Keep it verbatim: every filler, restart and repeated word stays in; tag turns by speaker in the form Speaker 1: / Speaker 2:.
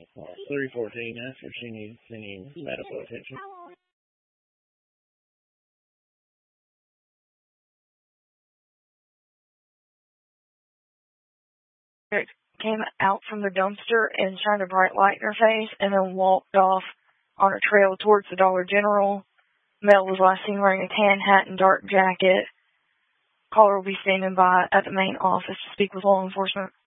Speaker 1: Uh, three fourteen, ask if she needs any medical attention.
Speaker 2: Came out from the dumpster and shined a bright light in her face and then walked off on a trail towards the Dollar General. Mel was last seen wearing a tan hat and dark jacket. Caller will be standing by at the main office to speak with law enforcement.